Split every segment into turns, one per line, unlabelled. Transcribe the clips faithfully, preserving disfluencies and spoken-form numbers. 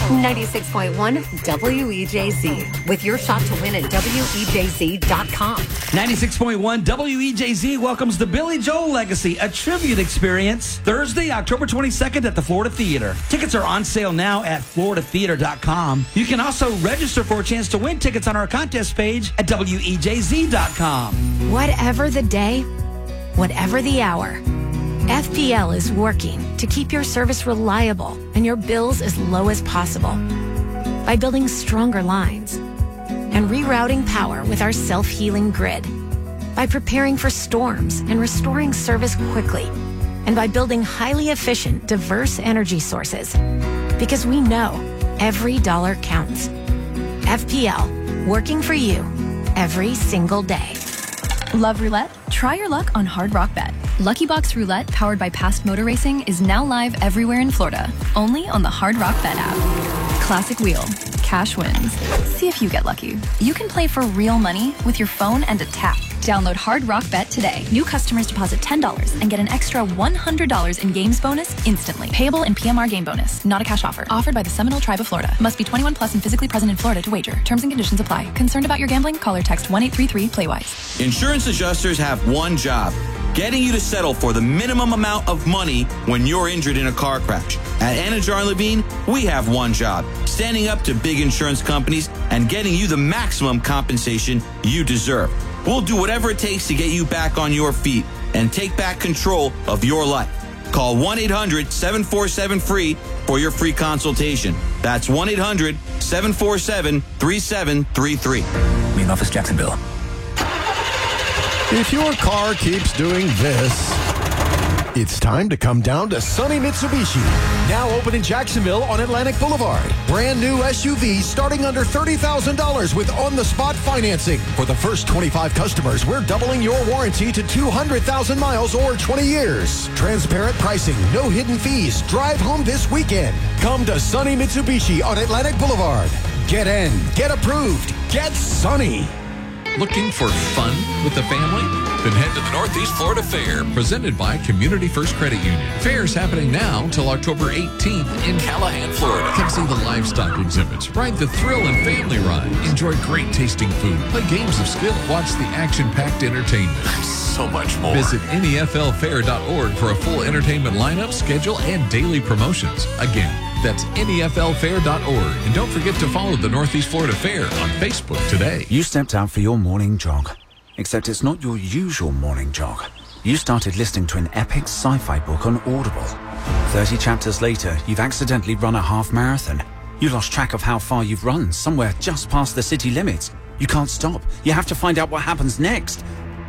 ninety-six point one W E J Z with your shot to win at W E J Z dot com.
ninety-six point one W E J Z welcomes the Billy Joel Legacy, a tribute experience, Thursday, October twenty-second at the Florida Theater. Tickets are on sale now at florida theater dot com. You can also register for a chance to win tickets on our contest page at W E J Z dot com.
Whatever the day, whatever the hour, F P L is working to keep your service reliable and your bills as low as possible by building stronger lines and rerouting power with our self-healing grid, by preparing for storms and restoring service quickly, and by building highly efficient, diverse energy sources. Because we know every dollar counts. F P L, working for you every single day.
Love roulette? Try your luck on Hard Rock Bet. Lucky Box Roulette, powered by Past Motor Racing, is now live everywhere in Florida, only on the Hard Rock Bet app. Classic wheel, cash wins. See if you get lucky. You can play for real money with your phone and a tap. Download Hard Rock Bet today. New customers deposit ten dollars and get an extra one hundred dollars in games bonus instantly. Payable in P M R game bonus. Not a cash offer. Offered by the Seminole Tribe of Florida. Must be twenty-one plus and physically present in Florida to wager. Terms and conditions apply. Concerned about your gambling? Call or text one eight three three play wise.
Insurance adjusters have one job: getting you to settle for the minimum amount of money when you're injured in a car crash. At Anajar and Levine, we have one job: standing up to big insurance companies and getting you the maximum compensation you deserve. We'll do whatever it takes to get you back on your feet and take back control of your life. Call one eight hundred seven four seven free for your free consultation. That's one eight hundred seven four seven three seven three three.
Main office, Jacksonville.
If your car keeps doing this, it's time to come down to Sunny Mitsubishi. Now open in Jacksonville on Atlantic Boulevard. Brand new S U Vs starting under thirty thousand dollars with on-the-spot financing. For the first twenty-five customers, we're doubling your warranty to two hundred thousand miles or twenty years. Transparent pricing, no hidden fees. Drive home this weekend. Come to Sunny Mitsubishi on Atlantic Boulevard. Get in, get approved, get Sunny.
Looking for fun with the family? Then head to the Northeast Florida Fair, presented by Community First Credit Union. Fair's happening now until October eighteenth in Callahan, Florida. Come see the livestock exhibits, ride the thrill and family ride, enjoy great tasting food, play games of skill, watch the action-packed entertainment. So much more. Visit N E F L fair dot org for a full entertainment lineup, schedule, and daily promotions. Again, that's N E F L fair dot org. And don't forget to follow the Northeast Florida Fair on Facebook today.
You stepped out for your morning jog, except it's not your usual morning jog. You started listening to an epic sci-fi book on Audible. thirty chapters later, you've accidentally run a half marathon. You lost track of how far you've run, somewhere just past the city limits. You can't stop. You have to find out what happens next.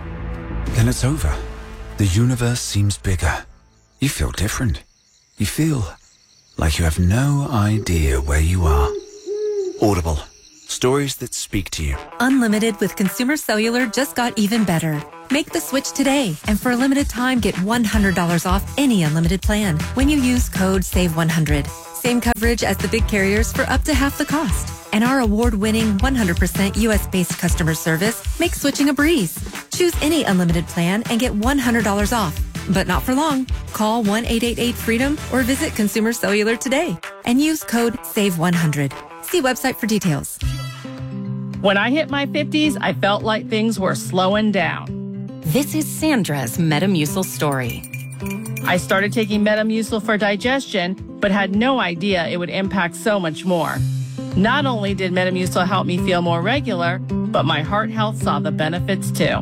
Then it's over. The universe seems bigger. You feel different. You feel like you have no idea where you are. Audible. Stories that speak to you.
Unlimited with Consumer Cellular just got even better. Make the switch today, and for a limited time, get one hundred dollars off any unlimited plan when you use code save one hundred. Same coverage as the big carriers for up to half the cost. And our award-winning one hundred percent U S-based customer service makes switching a breeze. Choose any unlimited plan and get one hundred dollars off. But not for long. Call one eight eight eight freedom or visit Consumer Cellular today and use code save one hundred. See website for details.
When I hit my fifties, I felt like things were slowing down.
This is Sandra's Metamucil story.
I started taking Metamucil for digestion, but had no idea it would impact so much more. Not only did Metamucil help me feel more regular, but my heart health saw the benefits too.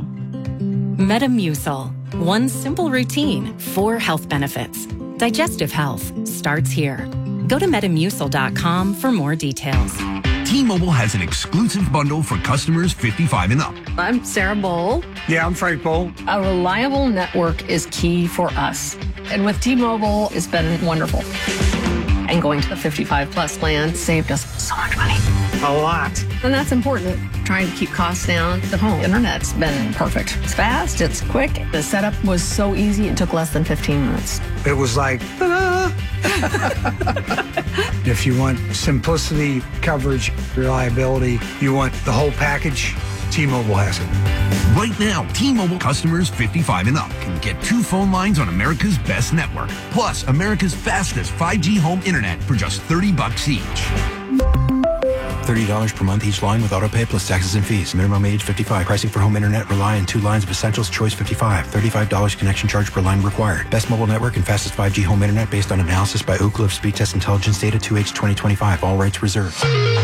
Metamucil. One simple routine, four health benefits. Digestive health starts here. Go to metamucil dot com for more details.
T-Mobile has an exclusive bundle for customers fifty-five and up.
I'm Sarah Bowl.
Yeah, I'm Frank Bowl.
A reliable network is key for us. And with T-Mobile, it's been wonderful. And going to the fifty-five plus plan saved us so much money.
A lot.
And that's important. Trying to keep costs down. The home internet's been perfect. It's fast, it's quick. The setup was so easy, it took less than fifteen minutes.
It was like, ta-da! If you want simplicity, coverage, reliability, you want the whole package, T-Mobile has it. Right now, T-Mobile customers fifty-five and up can get two phone lines on America's best network, plus America's fastest five G home internet for just thirty bucks each.
thirty dollars per month each line with autopay plus taxes and fees. Minimum age fifty-five. Pricing for home internet rely on two lines of Essentials Choice fifty-five. thirty-five dollars connection charge per line required. Best mobile network and fastest five G home internet based on analysis by Oak Cliff Speed Test Intelligence Data two H twenty twenty-five. All rights reserved.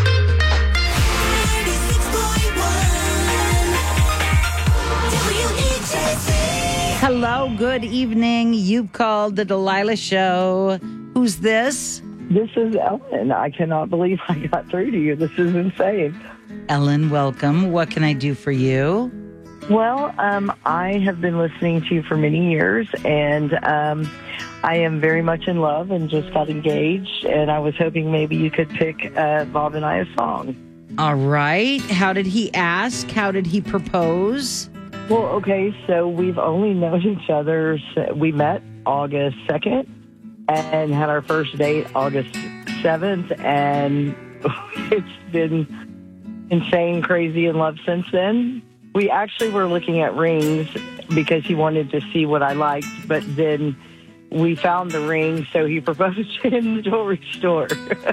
Hello, good evening. You've called the Delilah Show. Who's this?
This is Ellen. I cannot believe I got through to you. This is insane.
Ellen, welcome. What can I do for you?
Well, um, I have been listening to you for many years, and um, I am very much in love and just got engaged, and I was hoping maybe you could pick uh, Bob and I a song.
All right. How did he ask? How did he propose?
Well, okay, so we've only known each other. We met August second and had our first date August seventh, and it's been insane, crazy in love since then. We actually were looking at rings because he wanted to see what I liked, but then we found the ring, so he proposed in the jewelry store.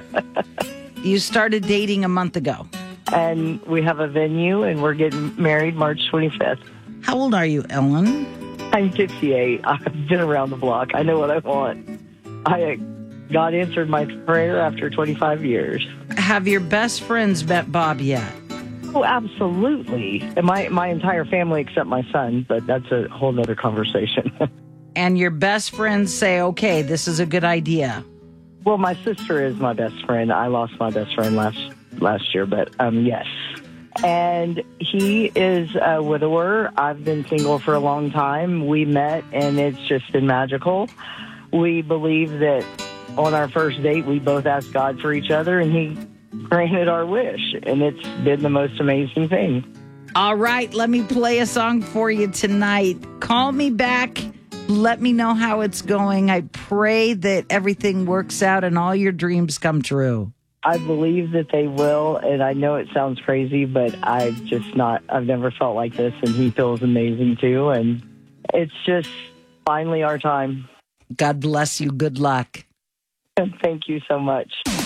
You started dating a month ago.
And we have a venue, and we're getting married March twenty-fifth.
How old are you, Ellen?
I'm fifty-eight. I've been around the block. I know what I want. I God answered my prayer after twenty-five years.
Have your best friends met Bob yet?
Oh, absolutely. And my, my entire family except my son, but that's a whole nother conversation.
And your best friends say, okay, this is a good idea.
Well, my sister is my best friend. I lost my best friend last last year, but um, yes. And he is a widower. I've been single for a long time. We met, and it's just been magical. We believe that on our first date, we both asked God for each other, and he granted our wish, and it's been the most amazing thing.
All right, let me play a song for you tonight. Call me back. Let me know how it's going. I pray that everything works out and all your dreams come true.
I believe that they will, and I know it sounds crazy, but I've just not, I've never felt like this, and he feels amazing too, and it's just finally our time.
God bless you. Good luck.
Thank you so much.